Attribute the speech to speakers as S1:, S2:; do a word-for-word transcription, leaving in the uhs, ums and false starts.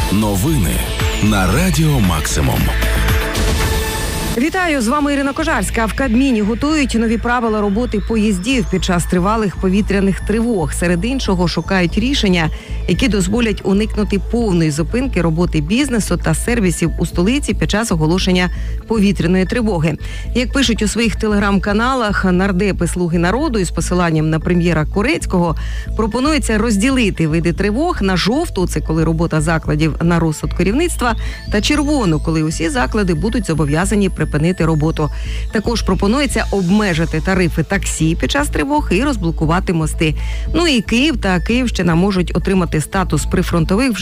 S1: Новини на Радіо Максимум.
S2: Вітаю, з вами Ірина Кожарська. В Кабміні готують нові правила роботи поїздів під час тривалих повітряних тривог. Серед іншого шукають рішення, які дозволять уникнути повної зупинки роботи бізнесу та сервісів у столиці під час оголошення повітряної тривоги. Як пишуть у своїх телеграм-каналах нардепи «Слуги народу» із посиланням на прем'єра Корецького, пропонується розділити види тривог на жовту – це коли робота закладів на розсуд керівництва, та червону – коли усі заклади будуть зобов'язані припинити роботу. Також пропонується обмежити тарифи таксі під час тривог і розблокувати мости. Ну і Київ та Київщина можуть отримати статус прифронтових вже